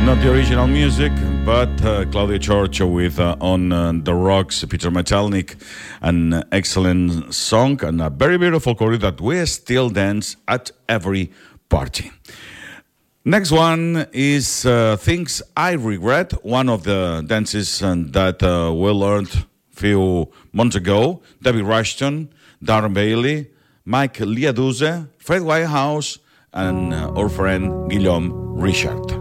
Not the original music, but Claudia Giorgio with On the Rocks, Peter Metelnik, an excellent song and a very beautiful choreo that we still dance at every party. Next one is Things I Regret, one of the dances that we learned a few months ago. David Rushton, Darren Bailey, Mike Liaduze, Fred Whitehouse, and our friend Guillaume Richard.